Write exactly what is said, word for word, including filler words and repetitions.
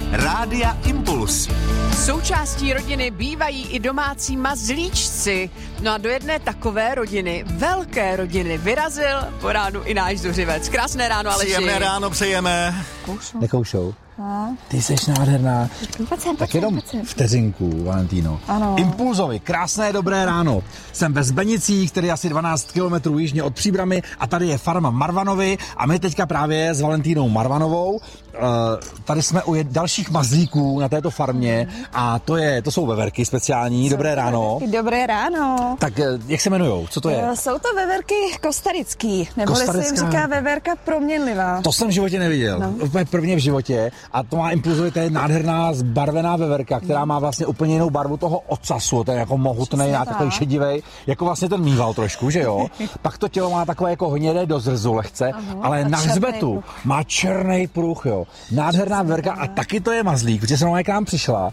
Rádia Impuls. Součástí rodiny bývají i domácí mazlíčci. No a do jedné takové rodiny, velké rodiny, vyrazil po ránu i náš Zuřivec. Krásné ráno, Aleši. Příjemné ráno přejeme. Nekoušou. Ty seš nádherná. Pocem, Tak jenom vteřinku, Valentíno. Ano. Impulzovi, krásné dobré ráno. Jsem ve Zbenicích, který je asi dvanáct kilometrů jižně od Příbramy a tady je farma Marvanovi a my teďka právě s Valentínou Marvanovou. Uh, tady jsme u dalších mazlíků na této farmě a to je, to jsou veverky speciální. Dobré ráno. Dobré ráno. Tak jak se jmenujou? Co to je? Jsou to veverky kostarický, neboli se jim říká veverka proměnlivá. To jsem v životě neviděl. No. Úplně prvně v životě. A to má Impulzovi, to je nádherná zbarvená veverka, která má vlastně úplně jinou barvu toho ocasu. To je jako mohutný, a takový šedivej, jako vlastně ten mýval trošku, že jo? Pak to tělo má takové jako hnědé do zrzu lehce, uh-huh, ale na hřbetu má černý pruh, jo. Nádherná veverka a taky to je mazlík, protože jsem k nám přišla